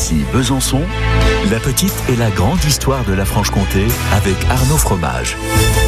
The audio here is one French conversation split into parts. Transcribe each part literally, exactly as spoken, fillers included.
Ici Besançon, la petite et la grande histoire de la Franche-Comté avec Arnaud Fromage.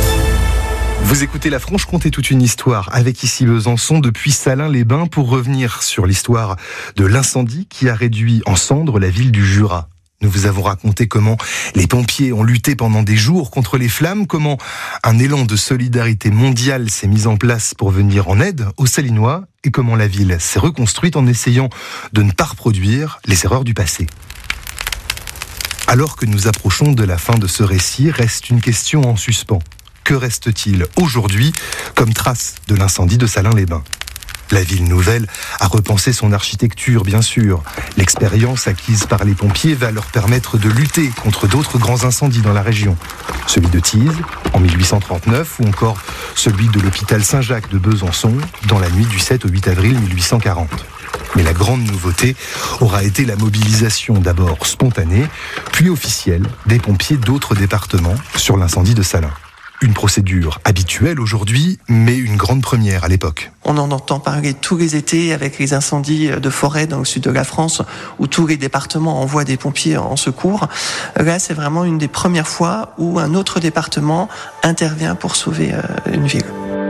Vous écoutez la Franche-Comté, toute une histoire avec Ici Besançon depuis Salins-les-Bains pour revenir sur l'histoire de l'incendie qui a réduit en cendres la ville du Jura. Nous vous avons raconté comment les pompiers ont lutté pendant des jours contre les flammes, comment un élan de solidarité mondiale s'est mis en place pour venir en aide aux Salinois et comment la ville s'est reconstruite en essayant de ne pas reproduire les erreurs du passé. Alors que nous approchons de la fin de ce récit, reste une question en suspens. Que reste-t-il aujourd'hui comme trace de l'incendie de Salins-les-Bains ? La ville nouvelle a repensé son architecture, bien sûr. L'expérience acquise par les pompiers va leur permettre de lutter contre d'autres grands incendies dans la région. Celui de Thise, en mille huit cent trente-neuf, ou encore celui de l'hôpital Saint-Jacques de Besançon, dans la nuit du sept au huit avril mille huit cent quarante. Mais la grande nouveauté aura été la mobilisation d'abord spontanée, puis officielle, des pompiers d'autres départements sur l'incendie de Salins. Une procédure habituelle aujourd'hui, mais une grande première à l'époque. On en entend parler tous les étés avec les incendies de forêt dans le sud de la France, où tous les départements envoient des pompiers en secours. Là, c'est vraiment une des premières fois où un autre département intervient pour sauver une ville.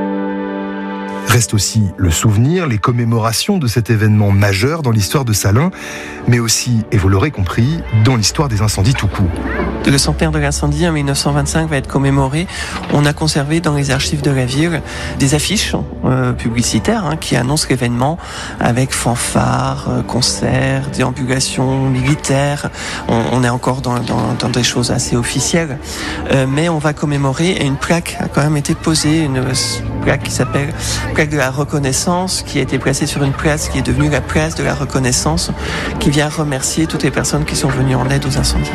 Reste aussi le souvenir, les commémorations de cet événement majeur dans l'histoire de Salins, mais aussi, et vous l'aurez compris, dans l'histoire des incendies tout court. Le centenaire de l'incendie en mille neuf cent vingt-cinq va être commémoré. On a conservé dans les archives de la ville des affiches euh, publicitaires hein, qui annoncent l'événement avec fanfares, euh, concerts, déambulations militaires. On, on est encore dans, dans, dans des choses assez officielles, euh, mais on va commémorer et une plaque a quand même été posée, une plaque qui s'appelle plaque de la reconnaissance, qui a été placée sur une place qui est devenue la place de la reconnaissance, qui vient remercier toutes les personnes qui sont venues en aide aux incendies.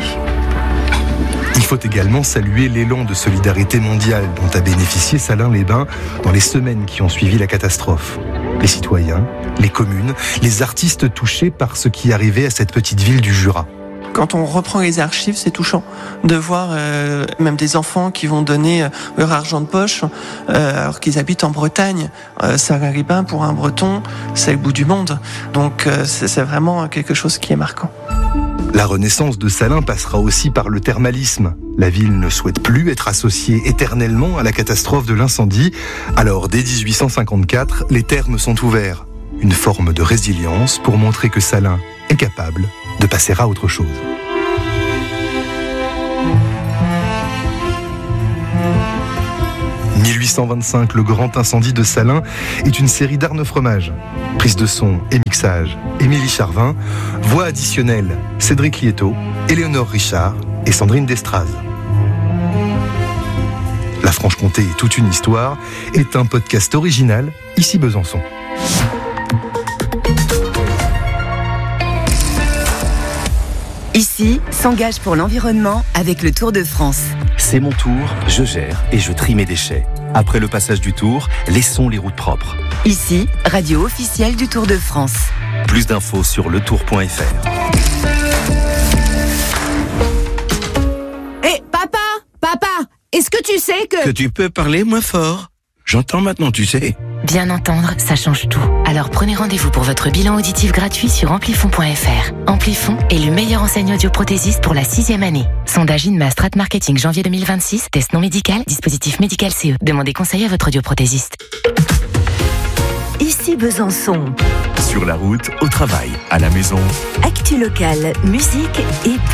Il faut également saluer l'élan de solidarité mondiale dont a bénéficié Salins-les-Bains dans les semaines qui ont suivi la catastrophe. Les citoyens, les communes, les artistes touchés par ce qui arrivait à cette petite ville du Jura. Quand on reprend les archives, c'est touchant de voir euh, même des enfants qui vont donner euh, leur argent de poche euh, alors qu'ils habitent en Bretagne. Euh, Salins-les-Bains, pour un Breton, c'est le bout du monde. Donc euh, c'est, c'est vraiment quelque chose qui est marquant. La renaissance de Salins passera aussi par le thermalisme. La ville ne souhaite plus être associée éternellement à la catastrophe de l'incendie. Alors, dès dix-huit cent cinquante-quatre, les thermes sont ouverts. Une forme de résilience pour montrer que Salins est capable de passer à autre chose. mille huit cent vingt-cinq, le grand incendie de Salins est une série d'Arnaud Fromage. Prise de son et mixage, Émilie Charvin. Voix additionnelle, Cédric Lieto, Éléonore Richard et Sandrine Destraz. La Franche-Comté est toute une histoire est un podcast original, Ici Besançon. Ici s'engage pour l'environnement avec le Tour de France. C'est mon tour, je gère et je trie mes déchets. Après le passage du Tour, laissons les routes propres. Ici, radio officielle du Tour de France. Plus d'infos sur le tour point f r. Hé, hey, papa, papa, est-ce que tu sais que... Que tu peux parler moins fort. J'entends maintenant, tu sais. Bien entendre, ça change tout. Alors prenez rendez-vous pour votre bilan auditif gratuit sur amplifon point f r. Amplifon est le meilleur enseigne audioprothésiste pour la sixième année. Sondage INMA Strat Marketing janvier deux mille vingt-six. Test non médical, dispositif médical C E. Demandez conseil à votre audioprothésiste. Ici Besançon. Sur la route, au travail, à la maison. Actu locale, musique et